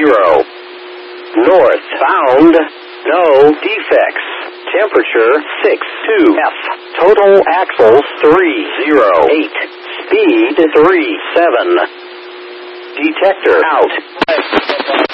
Northbound, no defects. Temperature 62F. Total axles 308. Speed 37. Detector out.